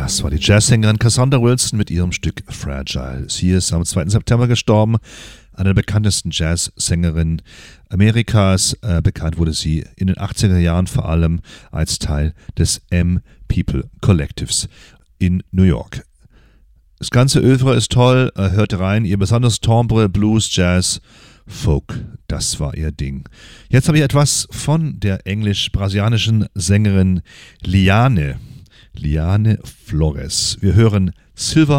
Das war die Jazzsängerin Cassandra Wilson mit ihrem Stück Fragile. Sie ist am 2. September gestorben, eine der bekanntesten Jazzsängerinnen Amerikas. Bekannt wurde sie in den 80er Jahren vor allem als Teil des M-People Collectives in New York. Das ganze Övre ist toll, hört rein, ihr besonders Timbre, Blues, Jazz, Folk, das war ihr Ding. Jetzt habe ich etwas von der englisch-brasilianischen Sängerin Liane Flores. Wir hören Silver